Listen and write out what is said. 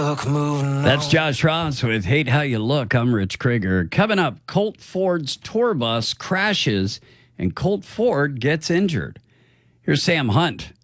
That's Josh Ross with Hate How You Look. I'm Rich Krieger. Coming up, Colt Ford's tour bus crashes and Colt Ford gets injured. Here's Sam Hunt.